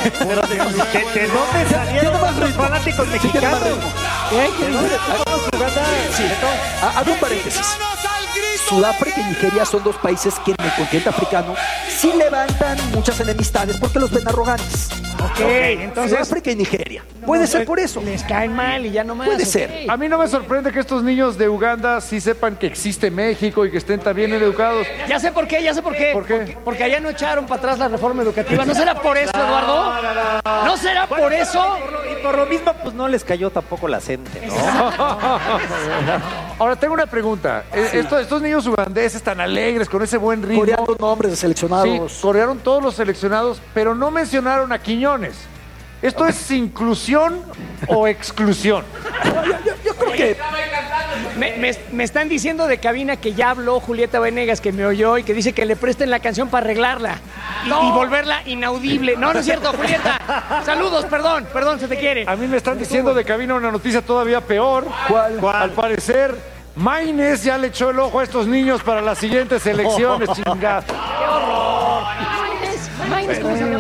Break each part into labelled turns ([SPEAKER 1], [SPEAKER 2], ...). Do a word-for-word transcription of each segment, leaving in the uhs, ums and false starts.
[SPEAKER 1] Pero ¿de, de, de dónde salieron los fanáticos mexicanos?
[SPEAKER 2] ¿Eh? Sí, hago un paréntesis. Sudáfrica y Nigeria son dos países que en el continente africano sí levantan muchas enemistades porque los ven arrogantes.
[SPEAKER 3] Ok, entonces...
[SPEAKER 2] Sudáfrica y Nigeria. Puede
[SPEAKER 3] no,
[SPEAKER 2] ser por eso.
[SPEAKER 3] Les caen mal y ya no más.
[SPEAKER 2] Puede
[SPEAKER 3] okay.
[SPEAKER 2] ser.
[SPEAKER 4] A mí no me sorprende que estos niños de Uganda sí sepan que existe México y que estén tan bien educados.
[SPEAKER 3] Ya sé por qué, ya sé por qué.
[SPEAKER 4] ¿Por qué?
[SPEAKER 3] Porque, porque allá no echaron para atrás la reforma educativa. ¿No será por eso, Eduardo? No, no, no. ¿No será por eso?
[SPEAKER 1] Por lo, y por lo mismo, pues no les cayó tampoco la gente, ¿no?
[SPEAKER 4] Ahora, tengo una pregunta. Sí. Estos, estos niños ugandeses tan alegres, con ese buen ritmo.
[SPEAKER 2] Corearon nombres de seleccionados.
[SPEAKER 4] Sí, corearon todos los seleccionados, pero no mencionaron a Quiñones. ¿Esto es inclusión o exclusión?
[SPEAKER 2] yo, yo, yo creo que...
[SPEAKER 3] Me, me, me están diciendo de cabina que ya habló Julieta Venegas, que me oyó y que dice que le presten la canción para arreglarla y, no. y volverla inaudible. No, no es cierto, Julieta. Saludos, perdón, perdón, se te quiere.
[SPEAKER 4] A mí me están diciendo de cabina una noticia todavía peor.
[SPEAKER 2] ¿Cuál?
[SPEAKER 4] ¿Cuál? Al parecer, Maynez ya le echó el ojo a estos niños para las siguientes elecciones, chingada.
[SPEAKER 3] ¡Qué horror! Maynez, Maynez, ¿cómo se llama?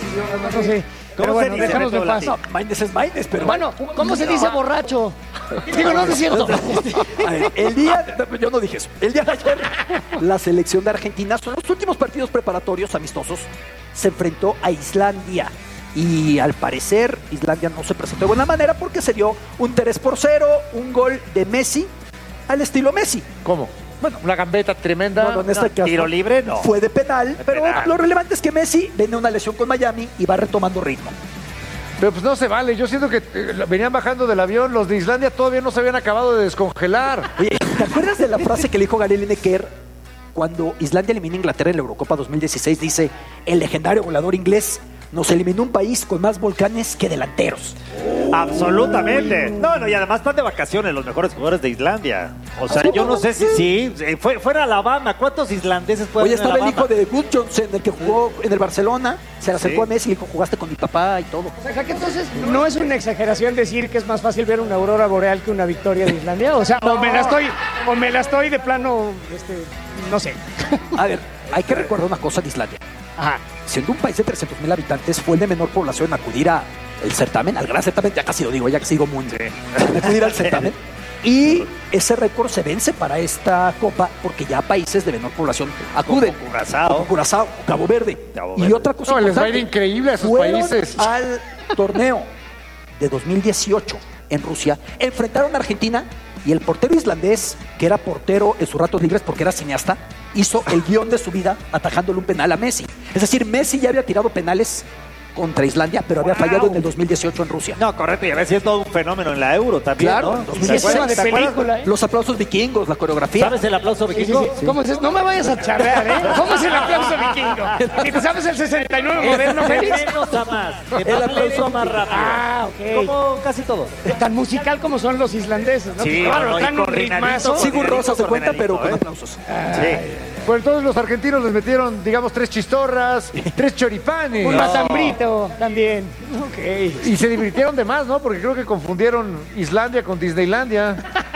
[SPEAKER 3] No sé. Pero bueno, déjanos de paz.
[SPEAKER 2] No, Maynez es Maynez, pero...
[SPEAKER 3] Bueno, ¿cómo se dice borracho? Digo, no, no es cierto.
[SPEAKER 2] A ver, el día... Yo no dije eso. El día de ayer, la selección de Argentina, son los últimos partidos preparatorios amistosos, se enfrentó a Islandia. Y al parecer, Islandia no se presentó de buena manera porque se dio un tres por cero, un gol de Messi al estilo Messi.
[SPEAKER 4] ¿Cómo? Bueno, una gambeta tremenda.
[SPEAKER 2] Bueno, en este
[SPEAKER 1] no,
[SPEAKER 2] caso,
[SPEAKER 1] tiro libre, no.
[SPEAKER 2] Fue de penal,
[SPEAKER 1] de
[SPEAKER 2] pero
[SPEAKER 1] penal.
[SPEAKER 2] Lo relevante es que Messi viene una lesión con Miami y va retomando ritmo.
[SPEAKER 4] Pero pues no se vale. Yo siento que eh, venían bajando del avión. Los de Islandia todavía no se habían acabado de descongelar.
[SPEAKER 2] Oye, ¿te acuerdas de la frase que le dijo Gary Lineker cuando Islandia elimina a Inglaterra en la Eurocopa dos mil dieciséis? Dice, el legendario goleador inglés nos eliminó un país con más volcanes que delanteros.
[SPEAKER 1] Absolutamente. No, no, y además están de vacaciones los mejores jugadores de Islandia. O sea, yo no sé si sí. Fue, fuera Alabama. ¿Cuántos islandeses pueden
[SPEAKER 2] Oye, estaba
[SPEAKER 1] en
[SPEAKER 2] el hijo de Gudjohnsen, el que jugó en el Barcelona. Se le acercó
[SPEAKER 1] Sí.
[SPEAKER 2] a Messi y le dijo, jugaste con mi papá y todo.
[SPEAKER 3] O sea, que entonces no es una exageración decir que es más fácil ver una aurora boreal que una victoria de Islandia. O sea, o me la estoy, o me la estoy de plano, este, no sé.
[SPEAKER 2] A ver, hay que recordar una cosa de Islandia.
[SPEAKER 3] Ajá.
[SPEAKER 2] Siendo un país de trescientos mil habitantes, fue el de menor población en acudir al certamen, al gran certamen, ya casi lo digo, ya casi digo muy bien, acudir al certamen. Y ese récord se vence para esta copa porque ya países de menor población acuden.
[SPEAKER 1] Como Curazao.
[SPEAKER 2] Como Curazao, Cabo Verde.
[SPEAKER 1] Cabo
[SPEAKER 2] Y
[SPEAKER 1] Verde.
[SPEAKER 2] otra cosa
[SPEAKER 4] No, les va a
[SPEAKER 2] importante,
[SPEAKER 4] ir increíble a esos
[SPEAKER 2] fueron
[SPEAKER 4] países.
[SPEAKER 2] al torneo de dos mil dieciocho en Rusia, enfrentaron a Argentina y el portero islandés, que era portero en sus ratos libres porque era cineasta, hizo el guión de su vida atajándole un penal a Messi. Es decir, Messi ya había tirado penales contra Islandia, pero había fallado en el dos mil dieciocho en Rusia.
[SPEAKER 1] No, correcto, y a ver si es todo un fenómeno en la Euro también,
[SPEAKER 2] Claro,
[SPEAKER 1] ¿no?
[SPEAKER 2] en dos
[SPEAKER 3] Sí,
[SPEAKER 2] mil
[SPEAKER 3] es tema
[SPEAKER 2] dieciséis.
[SPEAKER 3] de
[SPEAKER 1] ¿Te acuerdas?
[SPEAKER 3] película, ¿eh?
[SPEAKER 2] Los aplausos vikingos, la coreografía.
[SPEAKER 1] ¿Sabes el aplauso
[SPEAKER 3] Sí, sí,
[SPEAKER 1] vikingo?
[SPEAKER 3] sí. ¿Cómo es? No me vayas a charrear, ¿eh? ¿Cómo es el aplauso vikingo? ¿Y te sabes el sesenta y nueve moderno,
[SPEAKER 1] De
[SPEAKER 3] Félix?
[SPEAKER 1] menos a más.
[SPEAKER 2] El
[SPEAKER 1] El
[SPEAKER 2] aplauso
[SPEAKER 1] aplauso más rápido.
[SPEAKER 3] Ah, ok.
[SPEAKER 1] Como casi todo.
[SPEAKER 3] Tan musical como son los islandeses, ¿no?
[SPEAKER 1] Sí,
[SPEAKER 3] Claro,
[SPEAKER 1] no, y
[SPEAKER 3] dan un
[SPEAKER 1] coordinadito,
[SPEAKER 3] ritmazo.
[SPEAKER 2] Sigur Rosas se cuenta,
[SPEAKER 1] Coordinadito,
[SPEAKER 2] pero con
[SPEAKER 1] ¿eh?
[SPEAKER 2] aplausos.
[SPEAKER 1] Sí.
[SPEAKER 4] Pues entonces los argentinos les metieron, digamos, tres chistorras, tres choripanes.
[SPEAKER 3] Un matambrito también. Ok.
[SPEAKER 4] Y se divirtieron de más, ¿no? Porque creo que confundieron Islandia con Disneylandia.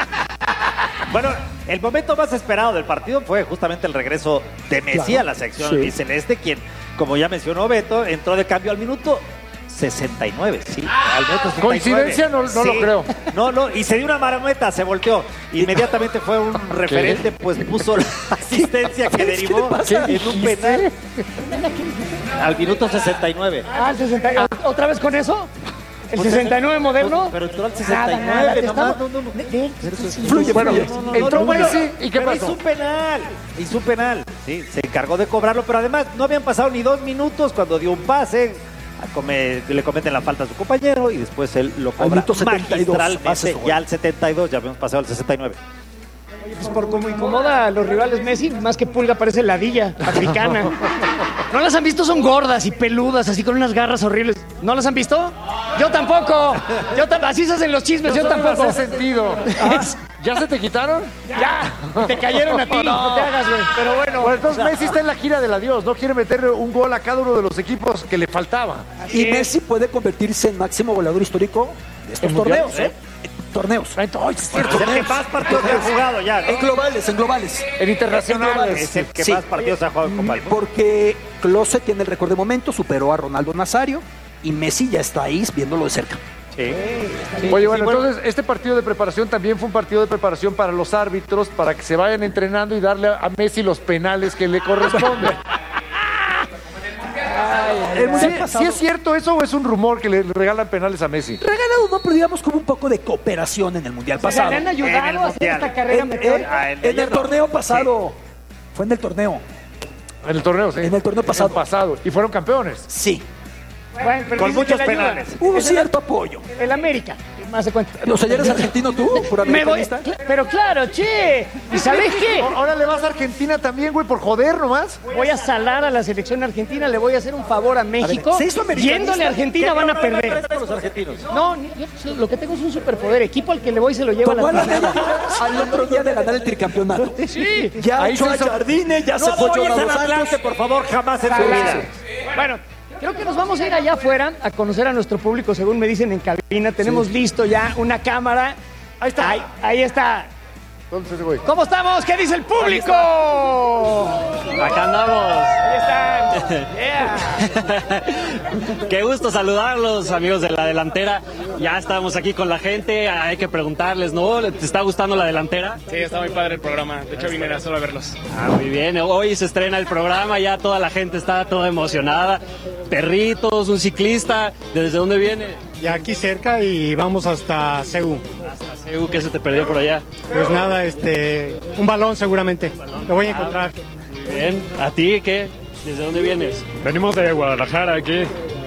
[SPEAKER 1] Bueno, el momento más esperado del partido fue justamente el regreso de Messi
[SPEAKER 2] Claro,
[SPEAKER 1] a la sección
[SPEAKER 2] sí.
[SPEAKER 1] albiceleste, quien, como ya mencionó Beto, entró de cambio al minuto sesenta y nueve, sí, al minuto sesenta y nueve.
[SPEAKER 4] ¿Coincidencia? No- no
[SPEAKER 1] Sí.
[SPEAKER 4] lo creo.
[SPEAKER 1] No, no, y se dio una marometa, se volteó. Inmediatamente fue un referente, pues puso la asistencia que derivó en un penal al minuto sesenta y nueve.
[SPEAKER 3] Ah, el sesenta y nueve. ¿Otra vez con eso? ¿El sesenta y nueve moderno?
[SPEAKER 1] Pero entró al
[SPEAKER 3] Nada,
[SPEAKER 1] sesenta y
[SPEAKER 3] nada,
[SPEAKER 1] nueve,
[SPEAKER 3] te
[SPEAKER 1] nomás,
[SPEAKER 3] estamos-
[SPEAKER 1] no, no, no.
[SPEAKER 3] de- de-
[SPEAKER 2] Fluye,
[SPEAKER 4] Bueno,
[SPEAKER 2] fluye.
[SPEAKER 1] No, no,
[SPEAKER 4] entró
[SPEAKER 1] no, no,
[SPEAKER 4] Messi
[SPEAKER 1] no.
[SPEAKER 4] y ¿qué
[SPEAKER 1] Pero
[SPEAKER 4] pasó?
[SPEAKER 1] hizo un penal, hizo un penal, sí, se encargó de cobrarlo, pero además no habían pasado ni dos minutos cuando dio un pase, a come- le cometen la falta a su compañero y después él lo cobra
[SPEAKER 2] minuto setenta y dos, hace
[SPEAKER 1] magistralmente,
[SPEAKER 2] su gol.
[SPEAKER 1] ya al setenta y dos, ya habíamos pasado al sesenta y nueve.
[SPEAKER 3] Oye, pues por como incomoda a los rivales Messi, más que pulga parece ladilla africana. ¿No las han visto? Son gordas y peludas, así con unas garras horribles. ¿No las han visto? Yo tampoco. Yo tam- así se hacen los chismes, yo,
[SPEAKER 4] Yo
[SPEAKER 3] tampoco.
[SPEAKER 4] no hace sentido. Ah, ¿Ya se te quitaron?
[SPEAKER 3] Ya, te cayeron a ti, no, te hagas, güey. Pero bueno.
[SPEAKER 4] Bueno, entonces Messi está en la gira del adiós, no quiere meterle un gol a cada uno de los equipos que le faltaba.
[SPEAKER 2] Y Messi puede convertirse en máximo goleador histórico de estos
[SPEAKER 4] ¿En mundiales,
[SPEAKER 2] torneos, ¿eh? Torneos.
[SPEAKER 4] Ay, es cierto.
[SPEAKER 1] Es el que más partidos ha jugado ya, ¿no?
[SPEAKER 2] En globales, en globales.
[SPEAKER 4] En internacionales.
[SPEAKER 1] Es el que
[SPEAKER 2] Sí.
[SPEAKER 1] más partidos ha jugado en Copa del Mundo.
[SPEAKER 2] Porque Klose tiene el récord de momento, superó a Ronaldo Nazario y Messi ya está ahí viéndolo de cerca.
[SPEAKER 1] Sí.
[SPEAKER 4] Sí, Oye, bueno, sí, bueno, entonces este partido de preparación también fue un partido de preparación para los árbitros, para que se vayan entrenando y darle a Messi los penales que le corresponden. Ay, ¿Sí, ¿Sí es cierto eso o es un rumor que le regalan penales a Messi?
[SPEAKER 2] Regalado no, pero digamos como un poco de cooperación en el Mundial pasado.
[SPEAKER 3] ¿Le han ayudado a hacer esta carrera
[SPEAKER 2] en,
[SPEAKER 3] meteórica?
[SPEAKER 2] en, en el torneo pasado. Sí. Fue en el torneo.
[SPEAKER 4] En el torneo, sí.
[SPEAKER 2] En el torneo pasado.
[SPEAKER 4] En el pasado. Y fueron campeones.
[SPEAKER 2] Sí.
[SPEAKER 3] Bueno, pero
[SPEAKER 1] con muchos penales.
[SPEAKER 2] Hubo cierto apoyo.
[SPEAKER 3] El América, más de cuenta.
[SPEAKER 2] O sea, ¿ya eres argentino tú? ¿Por
[SPEAKER 3] Me voy, pero claro, che. ¿Y sabes qué?
[SPEAKER 4] Ahora le vas a Argentina también, güey, por joder nomás.
[SPEAKER 3] Voy a salar a la selección argentina, le voy a hacer un favor a México. A ver, yéndole a Argentina van a perder.
[SPEAKER 1] Los argentinos.
[SPEAKER 3] No, yo lo que tengo es un superpoder. Equipo al que le voy se lo llevo a la final.
[SPEAKER 2] Al otro día de ganar el tricampeonato.
[SPEAKER 3] Sí.
[SPEAKER 2] Ya ahí echó a Jardine, ya
[SPEAKER 1] no
[SPEAKER 2] se fue
[SPEAKER 1] Jonathan Dos Santos, por favor, jamás en su vida.
[SPEAKER 3] Bueno. Creo que nos vamos a ir allá afuera a conocer a nuestro público, según me dicen en cabina. Tenemos sí. listo ya una cámara. Ahí está. Ahí, ahí está.
[SPEAKER 4] Entonces, güey.
[SPEAKER 3] ¿Cómo estamos? ¿Qué dice el público?
[SPEAKER 5] Acá andamos.
[SPEAKER 3] Ahí están. Yeah.
[SPEAKER 5] Qué gusto saludarlos, amigos de la delantera. Ya estamos aquí con la gente. Hay que preguntarles, ¿no? ¿Te está gustando la delantera?
[SPEAKER 6] Sí, está muy padre el programa. De hecho, vine solo a verlos.
[SPEAKER 5] Ah, muy bien. Hoy se estrena el programa. Ya toda la gente está toda emocionada. Perritos, un ciclista. ¿Desde dónde viene?
[SPEAKER 6] Ya aquí cerca y vamos hasta Ceú.
[SPEAKER 5] Hasta Ceú, ¿qué se te perdió por allá?
[SPEAKER 6] Pues nada, este, un balón seguramente. ¿Balón? Lo voy a encontrar.
[SPEAKER 5] Muy bien. ¿A ti qué? ¿Desde dónde vienes?
[SPEAKER 6] Venimos de Guadalajara aquí.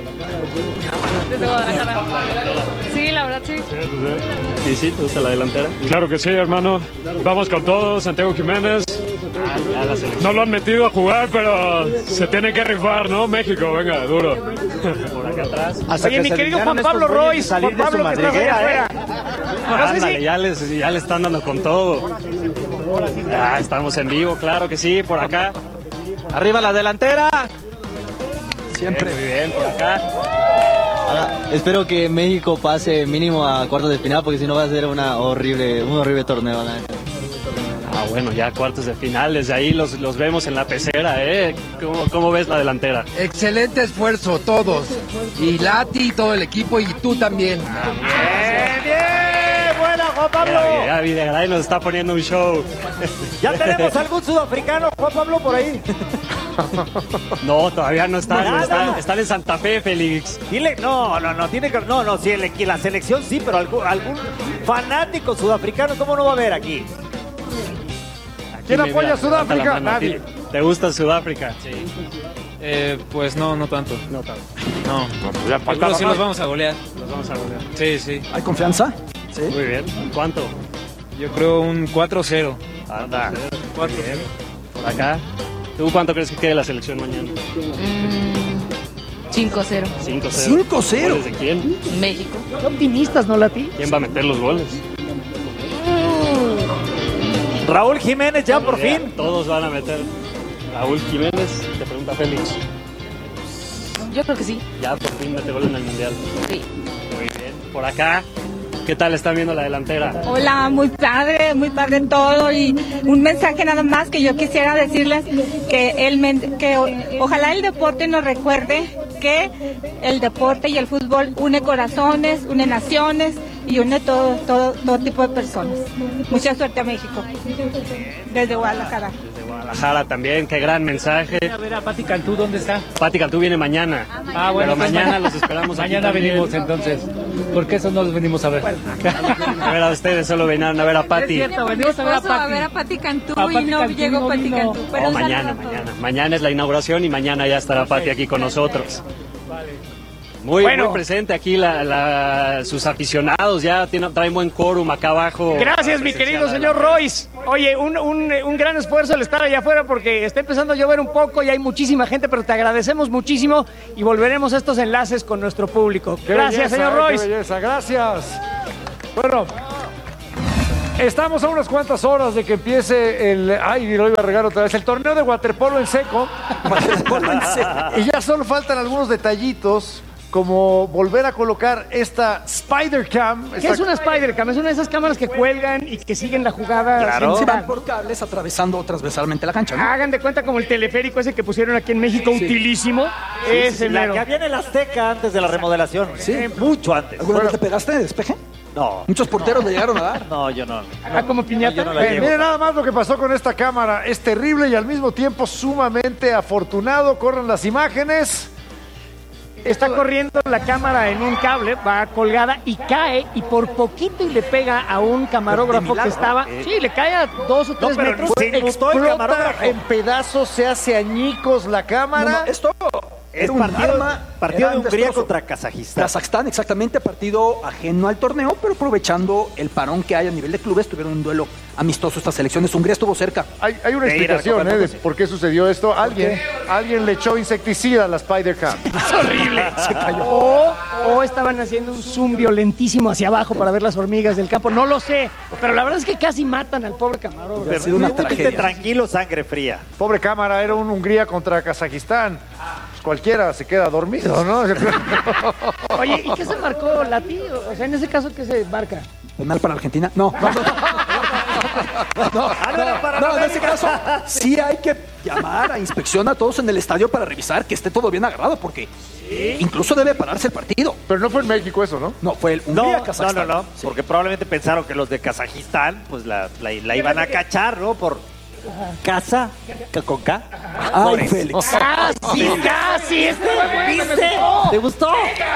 [SPEAKER 7] Desde Guadalajara. Sí, la verdad sí.
[SPEAKER 5] Sí, sí, ¿te gusta la delantera?
[SPEAKER 6] Claro que sí, hermano. Vamos con todo, Santiago Jiménez.
[SPEAKER 5] Ah, ya la selección.
[SPEAKER 6] No lo han metido a jugar, pero se tiene que rifar, ¿no? México, venga, duro.
[SPEAKER 5] Por acá atrás.
[SPEAKER 3] Hasta Oye, mi querido Juan Pablo Royce, Juan Pablo que estás allá afuera.
[SPEAKER 5] No sé si... ya, les, ya le están dando con todo. Ya estamos en vivo, claro que sí, por acá.
[SPEAKER 1] Arriba la delantera.
[SPEAKER 5] Siempre. Bien, muy bien, por acá.
[SPEAKER 8] Ahora, espero que México pase mínimo a cuartos de final, porque si no va a ser una horrible, un horrible torneo. ¿No?
[SPEAKER 5] Ah, bueno, ya cuartos de final, desde ahí los, los vemos en la pecera, ¿eh? ¿Cómo, ¿Cómo ves la delantera?
[SPEAKER 9] Excelente esfuerzo, todos. Y Lati, todo el equipo, y tú también.
[SPEAKER 3] Ah, bien, bien, buena, Juan Pablo.
[SPEAKER 5] Ya, ya Videgaray nos está poniendo un show.
[SPEAKER 1] ¿Ya tenemos algún sudafricano, Juan Pablo, por ahí?
[SPEAKER 5] No, todavía no están,
[SPEAKER 1] Nada,
[SPEAKER 5] están,
[SPEAKER 1] no.
[SPEAKER 5] están en Santa Fe, Félix.
[SPEAKER 1] Dile, no, no, no, tiene que, no, no, sí, el, la selección sí, pero algún, algún fanático sudafricano, ¿cómo no va a haber aquí?
[SPEAKER 4] ¿Quién apoya a Sudáfrica? Nadie.
[SPEAKER 5] ¿Te gusta Sudáfrica?
[SPEAKER 8] Sí. Eh, pues no, no tanto.
[SPEAKER 5] No tanto.
[SPEAKER 8] No.
[SPEAKER 4] No, pues ya
[SPEAKER 8] Yo creo que sí los vamos a golear.
[SPEAKER 5] Los vamos a golear.
[SPEAKER 8] Sí, sí.
[SPEAKER 2] ¿Hay confianza?
[SPEAKER 5] Sí. Muy bien. ¿Cuánto?
[SPEAKER 8] Yo creo un cuatro cero.
[SPEAKER 5] Anda. cuatro cero. Por acá. ¿Tú cuánto crees que quede la selección mañana?
[SPEAKER 7] cinco cero.
[SPEAKER 5] cinco cero.
[SPEAKER 2] cinco cero.
[SPEAKER 5] ¿Goles de quién?
[SPEAKER 7] México.
[SPEAKER 3] Qué optimistas, ¿no, Lati?
[SPEAKER 5] ¿Quién va a meter los goles?
[SPEAKER 1] Raúl Jiménez ya por
[SPEAKER 5] Ya,
[SPEAKER 1] fin.
[SPEAKER 5] Todos van a meter. Raúl Jiménez, te pregunta Félix.
[SPEAKER 7] Yo creo que sí.
[SPEAKER 5] Ya por fin mete gol en el Mundial.
[SPEAKER 7] Sí.
[SPEAKER 5] Muy bien. Por acá, ¿qué tal están viendo la delantera?
[SPEAKER 10] Hola, muy padre, muy padre todo, y un mensaje nada más que yo quisiera decirles, que el men- que o- ojalá el deporte nos recuerde que el deporte y el fútbol une corazones, une naciones y une todo, todo, todo tipo de personas. Mucha suerte a México. Desde Guadalajara.
[SPEAKER 5] Desde Guadalajara también, qué gran mensaje.
[SPEAKER 3] A ver a Pati Cantú, ¿dónde está?
[SPEAKER 5] Pati Cantú viene mañana.
[SPEAKER 3] Ah, bueno,
[SPEAKER 5] pero
[SPEAKER 3] pues
[SPEAKER 5] mañana
[SPEAKER 3] mañana-
[SPEAKER 5] los esperamos aquí
[SPEAKER 3] Mañana
[SPEAKER 5] también.
[SPEAKER 3] venimos entonces. ¿Por qué eso no los venimos a ver?
[SPEAKER 5] A ver a ustedes, solo venían a ver a Pati.
[SPEAKER 10] venimos
[SPEAKER 7] a ver a Pati. a ver a Pati Cantú
[SPEAKER 3] A Pati
[SPEAKER 10] y no
[SPEAKER 3] Cantú
[SPEAKER 10] llegó
[SPEAKER 3] no
[SPEAKER 10] Pati
[SPEAKER 3] vino.
[SPEAKER 10] Cantú. Pero
[SPEAKER 5] Oh,
[SPEAKER 10] un saludo
[SPEAKER 5] mañana,
[SPEAKER 10] a todos.
[SPEAKER 5] mañana. Mañana es la inauguración y mañana ya estará Pati aquí con nosotros. Muy,
[SPEAKER 3] Bueno.
[SPEAKER 5] muy presente aquí la, la- sus aficionados, ya tienen, traen buen quórum acá abajo.
[SPEAKER 3] Gracias, mi querido señor Royce. Oye, un, un, un gran esfuerzo el estar allá afuera porque está empezando a llover un poco y hay muchísima gente, pero te agradecemos muchísimo y volveremos a estos enlaces con nuestro público.
[SPEAKER 4] Qué
[SPEAKER 3] Gracias,
[SPEAKER 4] belleza,
[SPEAKER 3] señor
[SPEAKER 4] eh,
[SPEAKER 3] Royce.
[SPEAKER 4] Qué belleza, gracias. Bueno, estamos a unas cuantas horas de que empiece el... Ay, lo iba a regar otra vez. El torneo de waterpolo en seco. Y ya solo faltan algunos detallitos, como volver a colocar esta Spider Cam.
[SPEAKER 3] ¿Qué
[SPEAKER 4] esta-
[SPEAKER 3] es una Spider Cam? Es una de esas cámaras que cuelgan y que siguen la jugada.
[SPEAKER 2] Claro.
[SPEAKER 3] sin
[SPEAKER 2] Se van
[SPEAKER 3] parar.
[SPEAKER 2] por cables atravesando transversalmente la cancha, ¿no?
[SPEAKER 3] Hagan de cuenta como el teleférico ese que pusieron aquí en México, utilísimo. Ese
[SPEAKER 1] La
[SPEAKER 3] mero.
[SPEAKER 1] que había en el Azteca antes de la remodelación.
[SPEAKER 2] Sí.
[SPEAKER 1] Mucho antes.
[SPEAKER 2] ¿Alguna vez le pegaste de despeje?
[SPEAKER 1] No.
[SPEAKER 2] Muchos porteros le llegaron a dar.
[SPEAKER 1] No, yo no.
[SPEAKER 3] Ah, como piñata.
[SPEAKER 1] yo no la
[SPEAKER 4] Eh,
[SPEAKER 1] llevo.
[SPEAKER 4] miren nada más lo que pasó con esta cámara. Es terrible y al mismo tiempo sumamente afortunado. Corren las imágenes.
[SPEAKER 3] Está corriendo la cámara en un cable, va colgada y cae y por poquito y le pega a un camarógrafo que estaba. Sí, le cae a dos o
[SPEAKER 1] No,
[SPEAKER 3] tres
[SPEAKER 1] pero
[SPEAKER 3] metros.
[SPEAKER 1] se inmutó el
[SPEAKER 4] Explota
[SPEAKER 1] camarógrafo.
[SPEAKER 4] en pedazos, se hace añicos la cámara.
[SPEAKER 2] No, no, esto
[SPEAKER 1] Es
[SPEAKER 2] era un
[SPEAKER 1] partido,
[SPEAKER 2] arma,
[SPEAKER 1] partido
[SPEAKER 2] era
[SPEAKER 1] de
[SPEAKER 2] un
[SPEAKER 1] Hungría
[SPEAKER 2] destrozo.
[SPEAKER 1] contra Kazajistán.
[SPEAKER 2] Kazajstán, exactamente, partido ajeno al torneo, pero aprovechando el parón que hay a nivel de clubes, tuvieron un duelo amistoso estas selecciones. Hungría estuvo cerca.
[SPEAKER 4] Hay, hay una
[SPEAKER 1] De ir a la
[SPEAKER 4] explicación
[SPEAKER 1] Copa
[SPEAKER 4] ¿eh?
[SPEAKER 1] del
[SPEAKER 4] de
[SPEAKER 1] Mundo.
[SPEAKER 4] por qué sucedió esto. Alguien, alguien le echó insecticida a la Spider Cam.
[SPEAKER 3] Es horrible. Se cayó. O, o estaban haciendo un zoom violentísimo hacia abajo para ver las hormigas del campo. No lo sé. Pero la verdad es que casi matan al pobre camarógrafo.
[SPEAKER 2] Ha sido una
[SPEAKER 1] Pero
[SPEAKER 2] tragedia.
[SPEAKER 1] tranquilo, sangre fría.
[SPEAKER 4] Pobre cámara, era un Hungría contra Kazajistán. Pues cualquiera se queda dormido, ¿no?
[SPEAKER 3] Oye, ¿y qué se marcó Lati? O sea, en ese caso, ¿qué se marca?
[SPEAKER 2] ¿Penal para Argentina? No. No, no, no, no, no, en ese caso sí hay que llamar a inspección a todos en el estadio para revisar que esté todo bien agarrado, porque incluso debe pararse el partido.
[SPEAKER 4] Pero no fue en México eso, ¿no?
[SPEAKER 2] No, fue el
[SPEAKER 1] No,
[SPEAKER 2] Hungría
[SPEAKER 1] no,
[SPEAKER 2] Kazajstán.
[SPEAKER 1] no, no,
[SPEAKER 2] Sí.
[SPEAKER 1] porque probablemente pensaron que los de Kazajistán pues la, la, la iban a cachar, ¿no? Por casa, ca- con K.
[SPEAKER 2] Ay, Félix.
[SPEAKER 3] ¡Casi, casi! ¡Este fue bueno, me
[SPEAKER 1] ¿Viste?
[SPEAKER 3] gustó!
[SPEAKER 1] ¿Te gustó?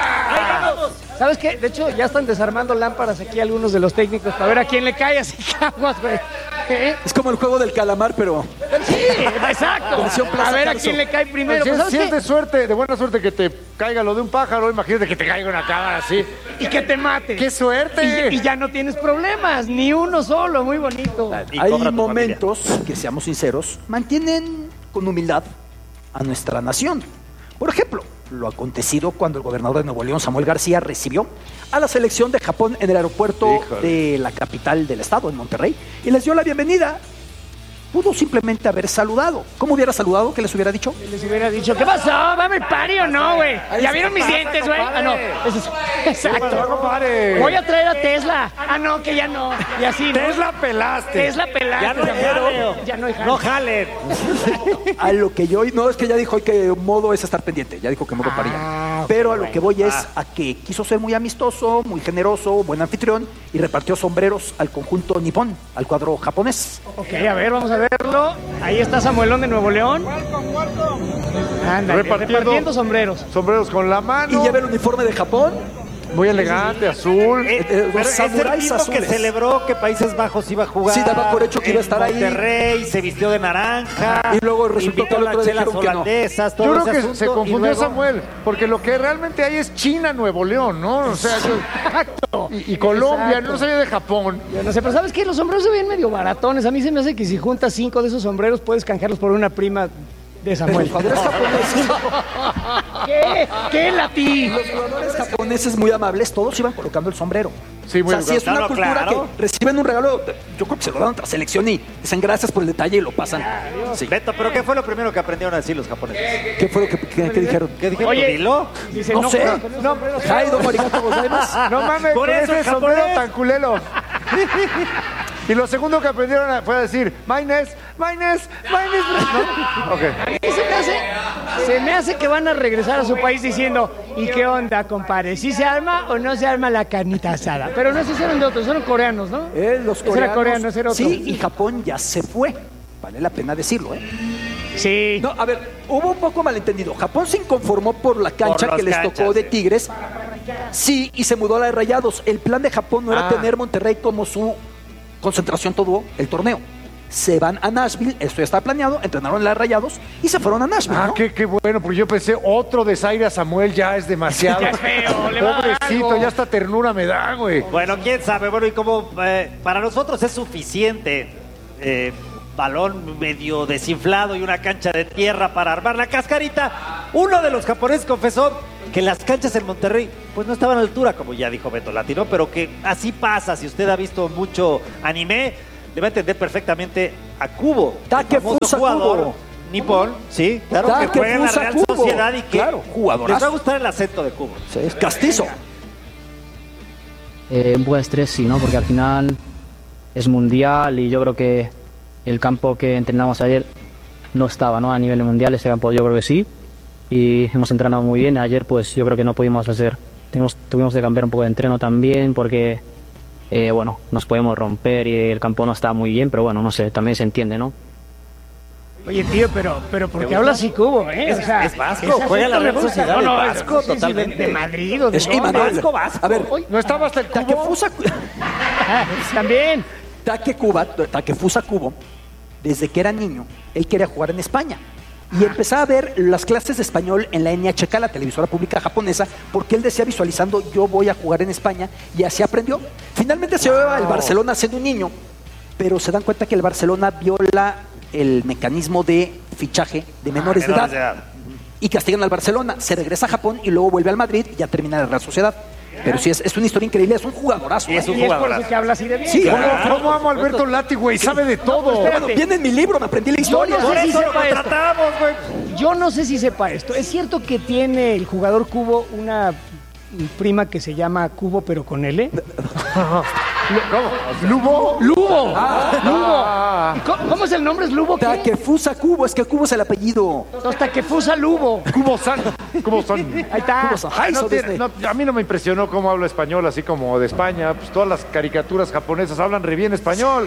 [SPEAKER 3] ¿Sabes qué? De hecho, ya están desarmando lámparas aquí algunos de los técnicos para ver a quién le cae así caguas, güey. ¿Eh?
[SPEAKER 2] Es como el juego del calamar, pero
[SPEAKER 3] Sí, exacto.
[SPEAKER 2] Versión Plaza
[SPEAKER 3] A ver a
[SPEAKER 2] Carso.
[SPEAKER 3] quién le cae primero.
[SPEAKER 4] Si,
[SPEAKER 3] Pues,
[SPEAKER 4] es,
[SPEAKER 3] ¿sabes
[SPEAKER 4] si es
[SPEAKER 3] qué?
[SPEAKER 4] de suerte, de buena suerte que te caiga lo de un pájaro, imagínate que te caiga una cámara así.
[SPEAKER 3] Y que te mate.
[SPEAKER 4] ¡Qué suerte!
[SPEAKER 3] Y, y ya no tienes problemas, ni uno solo, muy bonito.
[SPEAKER 1] Y
[SPEAKER 2] hay
[SPEAKER 1] cobra tu
[SPEAKER 2] momentos que, seamos sinceros, mantienen con humildad a nuestra nación. Por ejemplo, lo acontecido cuando el gobernador de Nuevo León, Samuel García, recibió a la selección de Japón en el aeropuerto
[SPEAKER 4] Híjole.
[SPEAKER 2] de la capital del estado, en Monterrey, y les dio la bienvenida. Pudo simplemente haber saludado. ¿Cómo hubiera saludado? ¿Qué les hubiera dicho?
[SPEAKER 3] Les hubiera dicho, ¿qué pasó? ¿Va a haber party o no, güey? ¿Ya vieron mis dientes, güey? Ah, no. Ese es- Exacto.
[SPEAKER 4] compadre?
[SPEAKER 3] Voy a traer a Tesla. Ah, no, que ya no. Y así, ¿no?
[SPEAKER 4] Tesla pelaste.
[SPEAKER 3] Tesla pelada.
[SPEAKER 1] Ya no hay jaleo.
[SPEAKER 3] Ya no hay jale.
[SPEAKER 1] No jalen.
[SPEAKER 2] A lo que yo, no, es que ya dijo hoy que modo es estar pendiente, ya dijo que modo paría.
[SPEAKER 3] Ah, ok,
[SPEAKER 2] Pero a lo que voy es
[SPEAKER 1] Ah.
[SPEAKER 2] a que quiso ser muy amistoso, muy generoso, buen anfitrión y repartió sombreros al conjunto nipón, al cuadro japonés.
[SPEAKER 3] Ok, a ver, vamos a verlo. Ahí está Samuelón de Nuevo León. Ándale,
[SPEAKER 4] Repartiendo-
[SPEAKER 3] repartiendo sombreros.
[SPEAKER 4] Sombreros con la
[SPEAKER 2] Y
[SPEAKER 4] mano.
[SPEAKER 2] lleva el uniforme de Japón.
[SPEAKER 4] Muy elegante, azul.
[SPEAKER 1] Eh,
[SPEAKER 2] eh,
[SPEAKER 1] pero
[SPEAKER 2] los
[SPEAKER 1] es el
[SPEAKER 2] samuráis
[SPEAKER 1] mismo que
[SPEAKER 2] azules.
[SPEAKER 1] celebró que Países Bajos iba a jugar.
[SPEAKER 2] Sí, daba por hecho que iba a
[SPEAKER 1] en
[SPEAKER 2] estar ahí.
[SPEAKER 1] Monterrey, se vistió de naranja.
[SPEAKER 2] Y luego resultó
[SPEAKER 1] invitó
[SPEAKER 2] que al
[SPEAKER 1] las
[SPEAKER 2] otro día
[SPEAKER 1] chelas
[SPEAKER 2] dijeron que no.
[SPEAKER 1] holandesas, todo
[SPEAKER 4] Yo
[SPEAKER 1] ese
[SPEAKER 4] creo que
[SPEAKER 1] asunto,
[SPEAKER 4] se
[SPEAKER 1] y
[SPEAKER 4] confundió
[SPEAKER 1] luego-
[SPEAKER 4] Samuel, porque lo que realmente hay es China, Nuevo León, ¿no? O sea, yo-
[SPEAKER 3] Exacto.
[SPEAKER 4] y, y Colombia,
[SPEAKER 3] Exacto.
[SPEAKER 4] no sabía de Japón.
[SPEAKER 3] Yo no sé, pero ¿sabes qué? Los sombreros se ven medio baratones. A mí se me hace que si juntas cinco de esos sombreros puedes canjearlos por una prima de Samuel.
[SPEAKER 2] Jugadores japoneses,
[SPEAKER 3] ¿Qué? ¿Qué, Lati?
[SPEAKER 2] los jugadores japoneses muy amables, todos iban colocando el sombrero.
[SPEAKER 4] Sí, muy
[SPEAKER 2] o sea, sí es
[SPEAKER 1] educado.
[SPEAKER 2] una
[SPEAKER 1] No,
[SPEAKER 2] cultura
[SPEAKER 1] claro.
[SPEAKER 2] que reciben un regalo, yo creo que se lo dan a otra selección y dicen gracias por el detalle y lo pasan. Sí.
[SPEAKER 1] Beto, ¿pero qué fue lo primero que aprendieron a decir los japoneses?
[SPEAKER 2] ¿Qué fue lo que, que- que dijeron?
[SPEAKER 1] ¿Qué dijeron?
[SPEAKER 3] Oye,
[SPEAKER 1] ¿Dilo?
[SPEAKER 3] Dice,
[SPEAKER 2] No sé.
[SPEAKER 3] No,
[SPEAKER 2] Jaido, arigato gozaimasu.
[SPEAKER 4] No mames,
[SPEAKER 1] Por
[SPEAKER 4] con
[SPEAKER 1] eso
[SPEAKER 4] ese
[SPEAKER 1] el
[SPEAKER 4] sombrero
[SPEAKER 1] japonés.
[SPEAKER 4] tan culero. Y lo segundo que aprendieron a- fue a decir, Maynes, Maynes, Maynes. ¿No? Ok.
[SPEAKER 3] A mí se me hace, se me hace que van a regresar a su país diciendo, ¿y qué onda, compadre? ¿Sí se arma o no se arma la carnita asada? Pero no, esos eran de otros, eran coreanos, ¿no?
[SPEAKER 2] Eh, los
[SPEAKER 3] Ese
[SPEAKER 2] coreanos.
[SPEAKER 3] era coreano, ese era otro.
[SPEAKER 2] Sí, y Japón ya se fue. Vale la pena decirlo, ¿eh?
[SPEAKER 3] Sí.
[SPEAKER 2] No, a ver, hubo un poco malentendido. Japón se inconformó por la cancha
[SPEAKER 1] Por
[SPEAKER 2] que
[SPEAKER 1] las
[SPEAKER 2] les tocó
[SPEAKER 1] canchas,
[SPEAKER 2] de
[SPEAKER 1] sí.
[SPEAKER 2] Tigres. Sí, y se mudó a la de Rayados. El plan de Japón no era
[SPEAKER 4] Ah.
[SPEAKER 2] tener Monterrey como su concentración todo el torneo. Se van a Nashville, esto ya está planeado, entrenaron en la de Rayados y se fueron a Nashville,
[SPEAKER 4] Ah,
[SPEAKER 2] ¿no?
[SPEAKER 4] qué, qué bueno, porque yo pensé, otro desaire a Samuel ya es demasiado.
[SPEAKER 3] Ya es feo, le va a dar
[SPEAKER 4] Pobrecito,
[SPEAKER 3] algo.
[SPEAKER 4] ya hasta ternura me da, güey.
[SPEAKER 1] Bueno, quién sabe. Bueno, y como eh, para nosotros es suficiente eh, balón medio desinflado y una cancha de tierra para armar la cascarita, uno de los japoneses confesó que las canchas en Monterrey pues no estaban a la altura, como ya dijo Beto Latino, pero que así pasa. Si usted ha visto mucho anime, le va a entender perfectamente a Kubo, el famoso
[SPEAKER 2] Takefusa
[SPEAKER 1] jugador
[SPEAKER 2] Kubo.
[SPEAKER 1] Nippon, sí, claro, que
[SPEAKER 2] Takefusa
[SPEAKER 1] juega en la Real
[SPEAKER 2] Kubo.
[SPEAKER 1] Sociedad y que
[SPEAKER 2] Claro, jugadorazo.
[SPEAKER 1] les va a gustar el acento de Kubo.
[SPEAKER 2] Sí, es castizo.
[SPEAKER 11] Eh, un poco de estrés, sí, ¿no? Porque al final es mundial y yo creo que el campo que entrenamos ayer no estaba, ¿no? A nivel mundial, ese campo yo creo que sí. Y hemos entrenado muy bien. Ayer, pues yo creo que no pudimos hacer. Tuvimos, tuvimos que cambiar un poco de entreno también porque, eh, bueno, nos podemos romper y el campo no está muy bien, pero bueno, no sé, también se entiende, ¿no?
[SPEAKER 3] Oye, tío, pero, pero ¿por qué hablas así Kubo, eh?
[SPEAKER 1] Es-
[SPEAKER 3] O sea,
[SPEAKER 1] es vasco,
[SPEAKER 3] ese
[SPEAKER 1] juega en la
[SPEAKER 3] acento
[SPEAKER 1] Real
[SPEAKER 3] me gusta.
[SPEAKER 1] Sociedad,
[SPEAKER 3] No, no,
[SPEAKER 1] es vasco,
[SPEAKER 3] sí, sí, sí,
[SPEAKER 1] totalmente.
[SPEAKER 3] De, de Madrid o de
[SPEAKER 2] Es
[SPEAKER 3] dónde?
[SPEAKER 2] Imanol.
[SPEAKER 1] vasco, vasco.
[SPEAKER 2] A ver,
[SPEAKER 4] ¿No estaba hasta el cubo?
[SPEAKER 2] Takefusa,
[SPEAKER 3] También.
[SPEAKER 2] Take Cuba, Takefusa Kubo, desde que era niño, él quería jugar en España. Y empezaba a ver las clases de español en la N H K, la televisora pública japonesa, porque él decía visualizando, yo voy a jugar en España, y así aprendió. Finalmente se va al Barcelona siendo un niño, pero se dan cuenta que el Barcelona viola el mecanismo de fichaje de menores, de, edad,
[SPEAKER 1] menores de edad.
[SPEAKER 2] y castigan al Barcelona. Se regresa a Japón y luego vuelve al Madrid y ya termina en la Real Sociedad. Pero sí, es, es una historia increíble, es un jugadorazo.
[SPEAKER 1] Y es un
[SPEAKER 3] Y es por
[SPEAKER 1] jugadorazo.
[SPEAKER 3] eso que hablas así de bien.
[SPEAKER 2] Sí,
[SPEAKER 3] Claro.
[SPEAKER 2] claro.
[SPEAKER 4] ¿Cómo amo a Alberto Lati, güey? Sabe de todo.
[SPEAKER 3] espérate.
[SPEAKER 2] Bueno, viene en mi libro, me aprendí la historia.
[SPEAKER 3] no sé
[SPEAKER 1] Por
[SPEAKER 3] si
[SPEAKER 1] eso lo
[SPEAKER 3] sepa esto.
[SPEAKER 1] contratamos, güey.
[SPEAKER 3] Yo no sé si sepa esto. ¿Es cierto que tiene el jugador Kubo una prima que se llama Kubo pero con L?
[SPEAKER 4] ¿Lubo?
[SPEAKER 3] ¡Lubo!
[SPEAKER 4] Ah.
[SPEAKER 3] ¡Lubo! ¿Cómo, cómo es el nombre? ¿Es Lubo qué?
[SPEAKER 2] Takefusa Kubo, es que Kubo es el apellido.
[SPEAKER 3] Hasta que fusa Lubo.
[SPEAKER 4] Cubo San. Cubo San.
[SPEAKER 3] Ahí está.
[SPEAKER 2] Kubo San.
[SPEAKER 4] Ay, no
[SPEAKER 2] Eso
[SPEAKER 4] tiene-
[SPEAKER 2] desde-
[SPEAKER 4] no, a mí no me impresionó cómo habla español, así como de España. Pues todas las caricaturas japonesas hablan re bien español.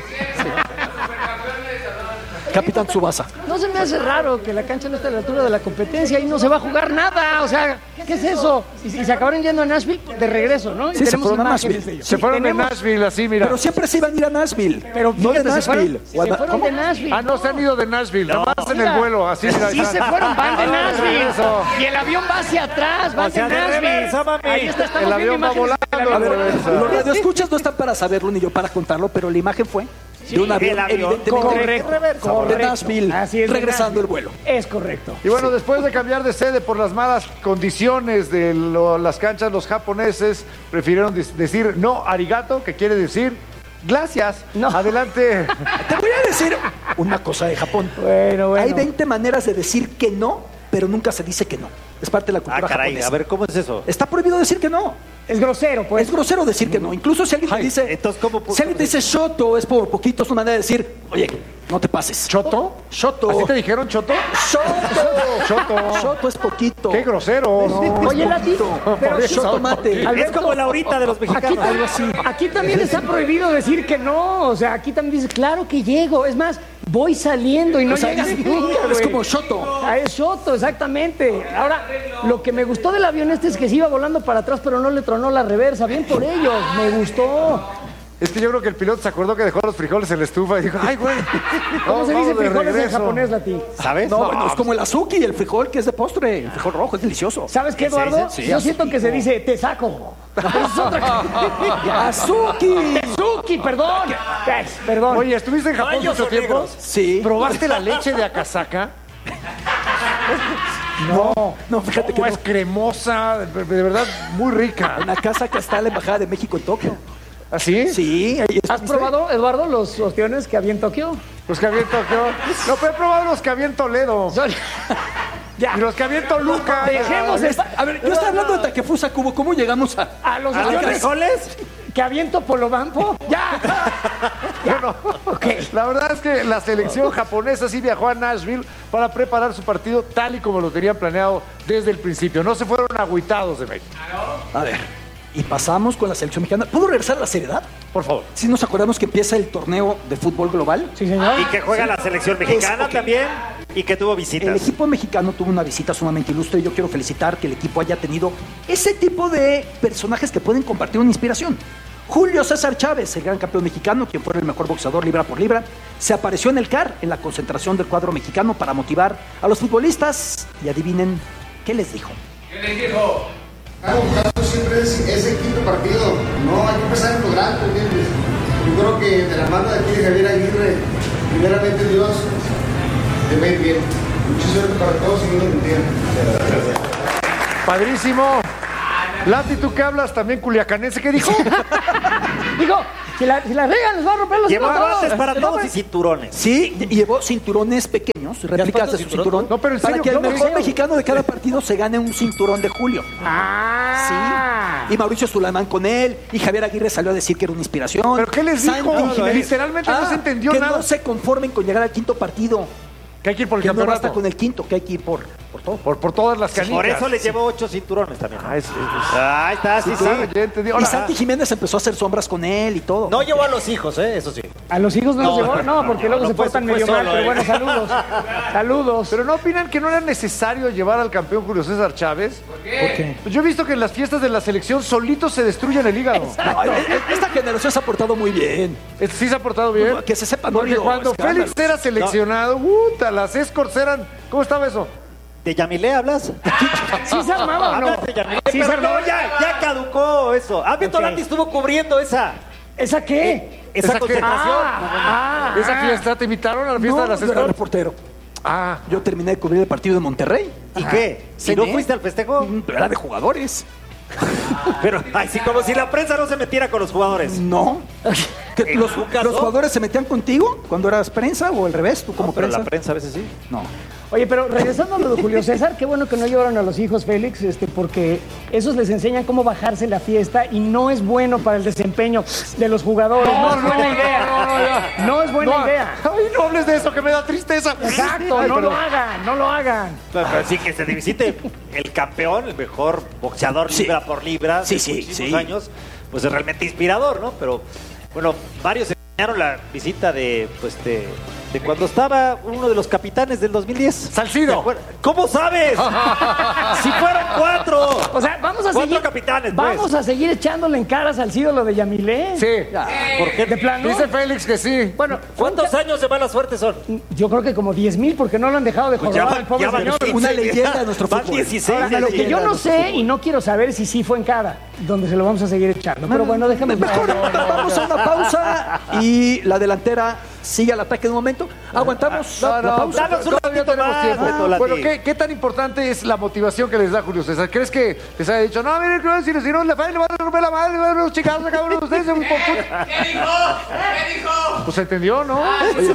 [SPEAKER 2] Capitán Tsubasa.
[SPEAKER 3] No se me hace raro que la cancha no esté a la altura de la competencia y no se va a jugar nada. O sea, ¿qué es eso? Y, y se acabaron yendo a Nashville de regreso, ¿no? Y
[SPEAKER 2] Sí, se
[SPEAKER 3] tenemos
[SPEAKER 2] fueron a
[SPEAKER 3] imágenes
[SPEAKER 2] Nashville.
[SPEAKER 3] de ellos.
[SPEAKER 4] Se
[SPEAKER 3] Sí,
[SPEAKER 4] fueron de
[SPEAKER 3] tenemos-
[SPEAKER 4] Nashville, así, mira.
[SPEAKER 2] Pero siempre se iban a ir a Nashville.
[SPEAKER 3] Pero
[SPEAKER 2] no de
[SPEAKER 3] fíjate, se fueron,
[SPEAKER 2] Nashville.
[SPEAKER 3] se fueron
[SPEAKER 2] ¿Cómo?
[SPEAKER 3] de Nashville.
[SPEAKER 4] Ah, no, se han ido de Nashville,
[SPEAKER 1] No.
[SPEAKER 4] nomás en
[SPEAKER 3] Mira.
[SPEAKER 4] el vuelo, así, mira.
[SPEAKER 3] Sí
[SPEAKER 4] ahí
[SPEAKER 3] se
[SPEAKER 4] está.
[SPEAKER 3] fueron, van de
[SPEAKER 4] Ah,
[SPEAKER 3] Nashville.
[SPEAKER 4] eso.
[SPEAKER 3] Y el avión va hacia atrás, van
[SPEAKER 1] O sea,
[SPEAKER 3] de
[SPEAKER 1] de
[SPEAKER 3] Nashville.
[SPEAKER 1] reversa, mami.
[SPEAKER 3] Ahí está, estamos
[SPEAKER 4] El
[SPEAKER 3] viendo
[SPEAKER 4] avión va
[SPEAKER 3] imágenes del
[SPEAKER 4] volando,
[SPEAKER 2] A
[SPEAKER 3] avión.
[SPEAKER 2] ver,
[SPEAKER 4] reversa.
[SPEAKER 2] los radioescuchas no están para saberlo ni yo para contarlo, pero la imagen fue de un avión,
[SPEAKER 1] el avión,
[SPEAKER 2] evidentemente
[SPEAKER 3] Correcto,
[SPEAKER 2] de
[SPEAKER 3] correcto.
[SPEAKER 2] Nashville,
[SPEAKER 3] Así es, de
[SPEAKER 2] regresando el
[SPEAKER 3] Nashville.
[SPEAKER 2] vuelo.
[SPEAKER 3] Es correcto.
[SPEAKER 4] Y bueno, después de cambiar de sede por las malas condiciones de lo- las canchas, los japoneses prefirieron dis- decir no arigato, que quiere decir gracias.
[SPEAKER 3] No.
[SPEAKER 4] Adelante.
[SPEAKER 2] Te voy a decir una cosa de Japón.
[SPEAKER 3] Bueno, bueno.
[SPEAKER 2] Hay veinte maneras de decir que no, pero nunca se dice que no. Es parte de la
[SPEAKER 1] Ah,
[SPEAKER 2] cultura
[SPEAKER 1] caray,
[SPEAKER 2] japonesa.
[SPEAKER 1] a ver, ¿cómo es eso?
[SPEAKER 2] Está prohibido decir que no.
[SPEAKER 3] Es grosero, pues.
[SPEAKER 2] Es grosero decir que no. Incluso si alguien te
[SPEAKER 1] Ay,
[SPEAKER 2] dice,
[SPEAKER 1] entonces, ¿cómo pu-
[SPEAKER 2] si alguien te dice shoto, es por poquito, es una manera de decir, oye, no te pases.
[SPEAKER 4] ¿Choto?
[SPEAKER 2] Shoto.
[SPEAKER 4] ¿Así te dijeron choto?
[SPEAKER 2] Shoto.
[SPEAKER 4] Choto.
[SPEAKER 2] Shoto es poquito.
[SPEAKER 4] Qué grosero. No.
[SPEAKER 3] Oye, Lati, pero
[SPEAKER 2] Shoto tomate.
[SPEAKER 1] Es como la horita de los
[SPEAKER 3] Aquí,
[SPEAKER 1] mexicanos.
[SPEAKER 2] algo así.
[SPEAKER 3] aquí también está prohibido decir que no. O sea, aquí también dice, claro que llego. Es más, voy saliendo y no
[SPEAKER 2] O sea,
[SPEAKER 3] llegas
[SPEAKER 2] es-
[SPEAKER 3] nunca,
[SPEAKER 2] es
[SPEAKER 3] güey.
[SPEAKER 2] como shoto.
[SPEAKER 3] Ah, es shoto, exactamente. Ahora, lo que me gustó del avión este es que se iba volando para atrás, pero no le tronó la reversa. Bien por ellos, me gustó.
[SPEAKER 4] Es que yo creo que el piloto se acordó que dejó los frijoles en la estufa y dijo, ay, güey.
[SPEAKER 3] ¿Cómo
[SPEAKER 4] vamos-
[SPEAKER 3] se dice
[SPEAKER 4] vamos de
[SPEAKER 3] frijoles en
[SPEAKER 4] regreso.
[SPEAKER 3] japonés, Lati?
[SPEAKER 1] ¿Sabes?
[SPEAKER 2] No, bueno, es como el azuki, el frijol que es de postre. El frijol rojo es delicioso.
[SPEAKER 3] ¿Sabes qué, Eduardo?
[SPEAKER 2] sí,
[SPEAKER 3] Yo
[SPEAKER 2] azuki.
[SPEAKER 3] siento que se dice te saco. Pero es otra cosa.
[SPEAKER 2] Azuki.
[SPEAKER 3] Tezuki, perdón. Ay, Perdón.
[SPEAKER 4] Oye, ¿estuviste en Japón mucho tiempo?
[SPEAKER 2] Sí.
[SPEAKER 4] ¿Probaste la leche de Akasaka?
[SPEAKER 2] No, no, fíjate que
[SPEAKER 4] No,
[SPEAKER 2] no.
[SPEAKER 4] es cremosa, de, de verdad, muy rica.
[SPEAKER 2] En la casa que está la Embajada de México en Tokio.
[SPEAKER 4] ¿Así?
[SPEAKER 2] Sí, ahí
[SPEAKER 3] ¿Has
[SPEAKER 2] estuviste.
[SPEAKER 3] probado, Eduardo, los ostiones que había en Tokio?
[SPEAKER 4] Los que había en Tokio. No, pero he probado los que había en Toledo.
[SPEAKER 3] Ya.
[SPEAKER 4] Y los que había en Toluca.
[SPEAKER 3] Dejemos
[SPEAKER 2] A
[SPEAKER 3] esta-
[SPEAKER 2] ver, yo estaba hablando de Takefusa Kubo. ¿Cómo llegamos a...?
[SPEAKER 3] a los
[SPEAKER 1] ¿A los
[SPEAKER 3] ostiones
[SPEAKER 1] frijoles?
[SPEAKER 3] que aviento Polobampo. Ya.
[SPEAKER 4] Bueno, la verdad es que la selección japonesa sí viajó a Nashville para preparar su partido tal y como lo tenían planeado desde el principio. No se fueron agüitados de México.
[SPEAKER 2] A ver, y pasamos con la selección mexicana. ¿Puedo regresar a la seriedad?
[SPEAKER 4] Por favor.
[SPEAKER 2] Si nos acordamos que empieza el torneo de fútbol global.
[SPEAKER 3] Sí, señor.
[SPEAKER 1] Y que juega la selección mexicana
[SPEAKER 2] Es- ok.
[SPEAKER 1] también y que tuvo
[SPEAKER 2] El
[SPEAKER 1] visitas.
[SPEAKER 2] equipo mexicano tuvo una visita sumamente ilustre y yo quiero felicitar que el equipo haya tenido ese tipo de personajes que pueden compartir una inspiración. Julio César Chávez, el gran campeón mexicano, quien fue el mejor boxeador libra por libra, se apareció en el C A R, en la concentración del cuadro mexicano, para motivar a los futbolistas. Y adivinen, ¿qué les dijo?
[SPEAKER 12] Estamos buscando siempre ese, ese quinto partido. No, hay que empezar en lo grande, ¿entiendes? Yo creo que de la mano de aquí de Javier Aguirre, primeramente Dios, te va a ir bien. Mucha suerte para todos y Dios los bendiga.
[SPEAKER 4] Padrísimo. Lati, ¿tú qué hablas? También culiacanense. ¿Qué dijo?
[SPEAKER 3] Digo, si la, si la regan, les va a romper los
[SPEAKER 1] Llevó
[SPEAKER 3] hijos a todos.
[SPEAKER 1] guantes para
[SPEAKER 3] El
[SPEAKER 1] todos
[SPEAKER 3] hombre-
[SPEAKER 1] y cinturones.
[SPEAKER 2] Sí, lle- llevó cinturones pequeños pequeños, réplicas de su cinturón,
[SPEAKER 4] No, pero en
[SPEAKER 2] para
[SPEAKER 4] serio,
[SPEAKER 2] que el
[SPEAKER 4] ¿cómo
[SPEAKER 2] mejor
[SPEAKER 4] creo?
[SPEAKER 2] mexicano de cada partido se gane un cinturón de Julio.
[SPEAKER 3] Ah.
[SPEAKER 2] Sí. Y Mauricio Sulamán con él, y Javier Aguirre salió a decir que era una inspiración.
[SPEAKER 4] ¿Pero qué les dijo?
[SPEAKER 2] Santi
[SPEAKER 4] No,
[SPEAKER 2] Jiménez.
[SPEAKER 4] literalmente no se entendió
[SPEAKER 2] que
[SPEAKER 4] nada.
[SPEAKER 2] no se conformen con llegar al quinto partido.
[SPEAKER 4] Que hay que ir por el
[SPEAKER 2] Que no
[SPEAKER 4] campeonato.
[SPEAKER 2] basta con el quinto, que hay que ir por, por todo.
[SPEAKER 4] Por, por todas las canicas.
[SPEAKER 1] Por eso le llevó ocho cinturones también.
[SPEAKER 4] Ah, es- es-
[SPEAKER 1] Ahí está, sí, sí.
[SPEAKER 4] claro, ya entendí.
[SPEAKER 2] Y
[SPEAKER 4] Ahora,
[SPEAKER 2] Santi Jiménez empezó a hacer sombras con él y todo.
[SPEAKER 1] No llevó a los hijos, ¿eh? Eso sí.
[SPEAKER 3] ¿A los hijos no, los
[SPEAKER 1] No,
[SPEAKER 3] llevó? No, porque luego
[SPEAKER 1] no
[SPEAKER 3] se
[SPEAKER 1] fue-
[SPEAKER 3] portan
[SPEAKER 1] fue
[SPEAKER 3] medio
[SPEAKER 1] solo,
[SPEAKER 3] mal, pero
[SPEAKER 1] eh.
[SPEAKER 3] bueno, saludos. Saludos.
[SPEAKER 4] ¿pero no opinan que no era necesario llevar al campeón Julio César Chávez? ¿Por
[SPEAKER 2] qué?
[SPEAKER 4] Pues yo he visto que en las fiestas de la selección solitos se destruyen el hígado.
[SPEAKER 2] No, e- e- esta generación se ha portado muy bien.
[SPEAKER 4] Este sí se ha portado bien.
[SPEAKER 2] Que se sepa, no ha
[SPEAKER 4] Porque
[SPEAKER 2] habido
[SPEAKER 4] cuando
[SPEAKER 2] escándalos.
[SPEAKER 4] Félix era seleccionado, puta, las escorts eran... ¿Cómo estaba eso?
[SPEAKER 1] ¿De Yamilé hablas?
[SPEAKER 3] ¿Sí se armaba o no?
[SPEAKER 1] Hablas de Yamilé,
[SPEAKER 3] Sí se
[SPEAKER 1] pero
[SPEAKER 3] armaba.
[SPEAKER 1] no, ya, ya caducó eso. Abby
[SPEAKER 3] Ok.
[SPEAKER 1] Tolandi estuvo cubriendo esa,
[SPEAKER 3] ¿Esa qué?
[SPEAKER 1] esa,
[SPEAKER 4] ¿Esa qué?
[SPEAKER 1] concentración.
[SPEAKER 3] Ah,
[SPEAKER 4] ¿Esa
[SPEAKER 3] ah.
[SPEAKER 4] fiesta? ¿Te invitaron a la fiesta
[SPEAKER 2] No,
[SPEAKER 4] de las
[SPEAKER 2] yo era
[SPEAKER 4] escorts?
[SPEAKER 2] reportero.
[SPEAKER 4] Ah,
[SPEAKER 2] Yo terminé de cubrir el partido de Monterrey.
[SPEAKER 1] ¿Y qué? ¿Si no
[SPEAKER 2] Cené.
[SPEAKER 1] fuiste al festejo?
[SPEAKER 2] Mm, Pero era de jugadores.
[SPEAKER 1] Pero, ay, sí, como si la prensa no se metiera con los jugadores.
[SPEAKER 2] No. Que
[SPEAKER 1] ¿En
[SPEAKER 2] los,
[SPEAKER 1] tu caso?
[SPEAKER 2] los jugadores se metían contigo cuando eras prensa o al revés, tú como
[SPEAKER 1] Pero
[SPEAKER 2] prensa.
[SPEAKER 1] la prensa a veces sí.
[SPEAKER 2] No.
[SPEAKER 3] Oye, pero regresando a lo de Julio César, qué bueno que no llevaron a los hijos, Félix, este, porque esos les enseñan cómo bajarse la fiesta y no es bueno para el desempeño de los jugadores. No, es buena idea.
[SPEAKER 4] no, no, ya.
[SPEAKER 3] No es buena
[SPEAKER 4] No,
[SPEAKER 3] idea.
[SPEAKER 4] Ay, no hables de eso, que me da tristeza.
[SPEAKER 3] Exacto,
[SPEAKER 4] Ay,
[SPEAKER 3] no
[SPEAKER 4] pero-
[SPEAKER 3] lo hagan, no lo hagan.
[SPEAKER 1] Pero, pero sí que se visite el campeón, el mejor boxeador
[SPEAKER 2] Sí.
[SPEAKER 1] libra por libra
[SPEAKER 2] Sí,
[SPEAKER 1] de
[SPEAKER 2] sí,
[SPEAKER 1] muchísimos
[SPEAKER 2] sí.
[SPEAKER 1] años, pues es realmente inspirador, ¿no? Pero bueno, varios enseñaron la visita de, pues, de, de cuando estaba uno de los capitanes del dos mil diez.
[SPEAKER 4] Salcido.
[SPEAKER 1] ¿Te acuerdas? ¿Cómo sabes? Si fueron cuatro.
[SPEAKER 3] O sea, vamos a
[SPEAKER 1] Cuatro
[SPEAKER 3] seguir.
[SPEAKER 1] capitanes, pues.
[SPEAKER 3] Vamos a seguir echándole en caras al ídolo de Yamilé.
[SPEAKER 4] Sí.
[SPEAKER 1] ¿Por qué?
[SPEAKER 3] De plano.
[SPEAKER 4] Dice Félix que sí.
[SPEAKER 3] Bueno,
[SPEAKER 1] ¿Cuántos años de mala suerte son?
[SPEAKER 3] yo creo que como diez mil, porque no lo han dejado de
[SPEAKER 1] Pues
[SPEAKER 3] jorobar
[SPEAKER 1] ya,
[SPEAKER 3] al pobre
[SPEAKER 1] ya van
[SPEAKER 3] señor.
[SPEAKER 1] quince.
[SPEAKER 2] Una leyenda de nuestro
[SPEAKER 1] Van
[SPEAKER 2] fútbol.
[SPEAKER 1] dieciséis.
[SPEAKER 3] Ahora, lo que yo
[SPEAKER 2] leyenda
[SPEAKER 3] no
[SPEAKER 2] de
[SPEAKER 3] sé y no quiero saber si sí fue en cada, donde se lo vamos a seguir echando. Pero bueno, déjame.
[SPEAKER 2] Mejor vamos a una pausa y la delantera sigue al ataque de un momento. Aguantamos
[SPEAKER 4] No,
[SPEAKER 2] la
[SPEAKER 4] no,
[SPEAKER 2] pausa.
[SPEAKER 1] Danos un
[SPEAKER 4] todavía
[SPEAKER 1] ratito
[SPEAKER 4] tenemos
[SPEAKER 1] más,
[SPEAKER 4] tiempo.
[SPEAKER 1] Beto Lati.
[SPEAKER 4] Bueno, ¿qué, ¿qué tan importante es la motivación que les da Julio César? ¿Crees que les haya dicho, no, miren, creo que si, si no le fallan, le van a romper la madre, van a los chicos, cabrón, ustedes se... ¿Qué dijo? ¿Qué dijo? Pues entendió, ¿no?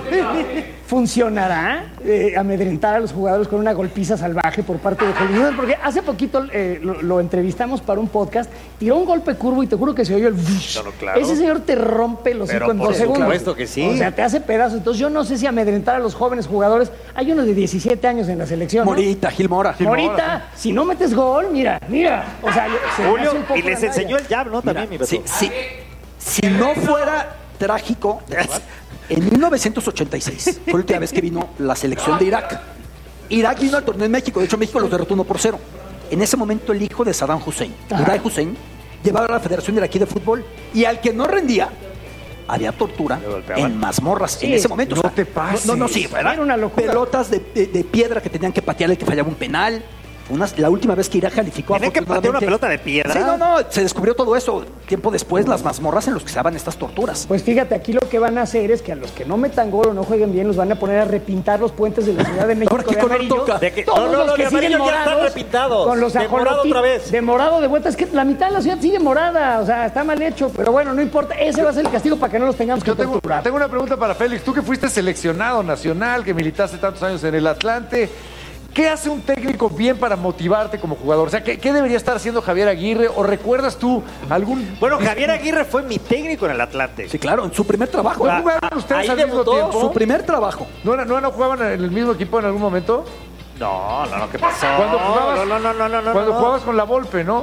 [SPEAKER 3] ¿Funcionará eh, amedrentar a los jugadores con una golpiza salvaje por parte de Julio César? Porque hace poquito eh, lo, lo entrevistamos para un podcast, tiró un golpe curvo y te juro que se oyó el...
[SPEAKER 1] No, no, claro.
[SPEAKER 3] Ese señor te rompe los hocico
[SPEAKER 1] Pero
[SPEAKER 3] en
[SPEAKER 1] por
[SPEAKER 3] dos segundos.
[SPEAKER 1] supuesto que sí.
[SPEAKER 3] O sea, te hace pedazos. Entonces yo no sé si amedrentar a los jóvenes jugadores. Hay uno de diecisiete años en la selección, ¿no?
[SPEAKER 2] Morita, Gil Mora.
[SPEAKER 3] Morita, si no metes gol, mira, mira. O sea, se me
[SPEAKER 1] Julio,
[SPEAKER 3] hace un poco
[SPEAKER 1] y les
[SPEAKER 3] la
[SPEAKER 1] enseñó
[SPEAKER 3] raya.
[SPEAKER 1] el jab, ¿no? También, mi Beto.
[SPEAKER 2] Sí, sí. Si no fuera trágico, en mil novecientos ochenta y seis fue la última vez que vino la selección de Irak. Irak vino al torneo en México, de hecho México los derrotó uno por cero. En ese momento el hijo de Saddam Hussein, Uday Hussein, llevaba a la Federación Iraquí de Fútbol y al que no rendía, había tortura en mazmorras
[SPEAKER 3] Sí,
[SPEAKER 2] en ese momento.
[SPEAKER 4] no
[SPEAKER 2] o sea,
[SPEAKER 4] te pases.
[SPEAKER 2] No, no, sí, ¿verdad?
[SPEAKER 3] Era una locura.
[SPEAKER 2] Pelotas de, de- de piedra que tenían que patear el que fallaba un penal. Una- la última vez que Irak calificó
[SPEAKER 1] ¿Tenían que patear una
[SPEAKER 2] afortunadamente-
[SPEAKER 1] pelota de piedra?
[SPEAKER 2] Sí, no, no, se descubrió todo eso. Tiempo después, las mazmorras en los que se daban estas torturas.
[SPEAKER 3] Pues fíjate, aquí lo que van a hacer es que a los que no metan gol o no jueguen bien los van a poner a repintar los puentes de la Ciudad de México
[SPEAKER 2] Ahora, ¿qué
[SPEAKER 3] de
[SPEAKER 2] color
[SPEAKER 3] amarillo.
[SPEAKER 2] toca?
[SPEAKER 1] De que-
[SPEAKER 3] Todos
[SPEAKER 1] no, no,
[SPEAKER 3] los
[SPEAKER 1] no,
[SPEAKER 3] que
[SPEAKER 1] de
[SPEAKER 3] siguen
[SPEAKER 1] amarillo ya están
[SPEAKER 3] morados,
[SPEAKER 1] repintados.
[SPEAKER 3] con los
[SPEAKER 1] De morado
[SPEAKER 3] ajolotis-
[SPEAKER 1] otra vez.
[SPEAKER 3] De morado de vuelta. Es que la mitad de la ciudad sigue morada. O sea, está mal hecho. Pero bueno, no importa. Ese va a ser el castigo para que no los tengamos que
[SPEAKER 4] Yo tengo,
[SPEAKER 3] torturar.
[SPEAKER 4] tengo una pregunta para Félix. Tú que fuiste seleccionado nacional, que militaste tantos años en el Atlante, ¿qué hace un técnico bien para motivarte como jugador? O sea, ¿qué, qué debería estar haciendo Javier Aguirre? ¿O recuerdas tú algún...
[SPEAKER 1] Bueno, Javier Aguirre fue mi técnico en el Atlante.
[SPEAKER 2] Sí, claro, en su primer trabajo.
[SPEAKER 4] ¿No
[SPEAKER 1] Ah,
[SPEAKER 4] jugaron ustedes
[SPEAKER 1] ahí
[SPEAKER 4] al mismo
[SPEAKER 1] debutó
[SPEAKER 4] tiempo?
[SPEAKER 2] Su primer trabajo.
[SPEAKER 4] ¿No, era- no, no jugaban en el mismo equipo en algún momento?
[SPEAKER 1] No, no, no, ¿qué pasó?
[SPEAKER 4] Cuando jugabas,
[SPEAKER 1] no, no, no, no, no, no,
[SPEAKER 4] cuando
[SPEAKER 1] no.
[SPEAKER 4] jugabas con la Volpe, ¿no?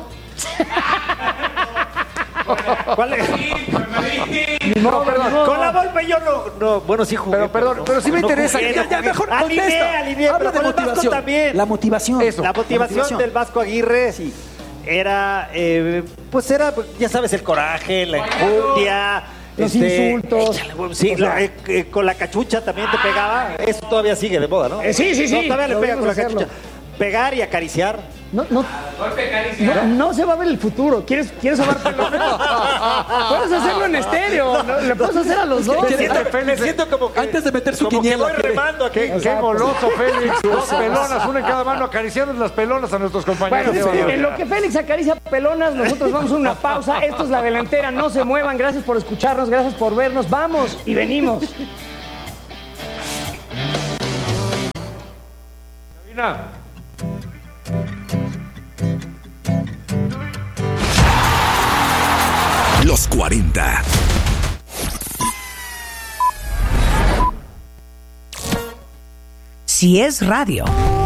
[SPEAKER 1] ¿Cuál es?
[SPEAKER 3] Ni modo,
[SPEAKER 4] perdón.
[SPEAKER 3] ni modo.
[SPEAKER 1] Con la Volpe yo no, no, bueno, sí jugué.
[SPEAKER 4] Pero, perdón,
[SPEAKER 1] no-
[SPEAKER 4] pero sí me
[SPEAKER 1] no
[SPEAKER 4] interesa.
[SPEAKER 1] jugué,
[SPEAKER 4] Ya,
[SPEAKER 1] no
[SPEAKER 4] ya,
[SPEAKER 1] jugué.
[SPEAKER 2] mejor
[SPEAKER 1] Alineé,
[SPEAKER 2] contesta.
[SPEAKER 1] alineé,
[SPEAKER 2] Habla
[SPEAKER 1] pero
[SPEAKER 2] de
[SPEAKER 1] con el Vasco
[SPEAKER 2] motivación.
[SPEAKER 1] también.
[SPEAKER 2] La motivación.
[SPEAKER 4] Eso.
[SPEAKER 1] La motivación del Vasco Aguirre
[SPEAKER 2] Sí.
[SPEAKER 1] era, eh, pues era, pues, ya sabes, el coraje, la enjundia.
[SPEAKER 3] Los insultos.
[SPEAKER 1] échale huevo, sí,
[SPEAKER 3] O sea,
[SPEAKER 1] la- eh, eh, con la cachucha también te pegaba. Eso todavía sigue de moda, ¿no?
[SPEAKER 3] Eh, sí, sí, sí,
[SPEAKER 1] No, todavía le
[SPEAKER 3] lo
[SPEAKER 1] pega
[SPEAKER 3] vimos
[SPEAKER 1] con la
[SPEAKER 3] hacerlo.
[SPEAKER 1] cachucha. Pegar y acariciar.
[SPEAKER 3] No, no, no, no se va a ver el futuro. ¿Quieres, ¿quieres sobar pelotas? Puedes hacerlo en estéreo. ¿no? Le puedes hacer a los dos.
[SPEAKER 1] Me siento, me siento como que,
[SPEAKER 2] Antes de meter su
[SPEAKER 1] como que
[SPEAKER 2] quiniela,
[SPEAKER 1] voy
[SPEAKER 2] ¿qué?
[SPEAKER 1] remando aquí.
[SPEAKER 4] Qué, qué goloso, Félix. Dos pelonas, una en cada mano, acariciando las pelonas a nuestros compañeros.
[SPEAKER 3] Bueno,
[SPEAKER 4] Qué
[SPEAKER 3] en
[SPEAKER 4] barbaridad.
[SPEAKER 3] lo que Félix acaricia pelonas, nosotros vamos a una pausa. Esto es La Delantera. No se muevan. Gracias por escucharnos. Gracias por vernos. Vamos y venimos.
[SPEAKER 13] Los cuarenta.
[SPEAKER 14] Si es radio.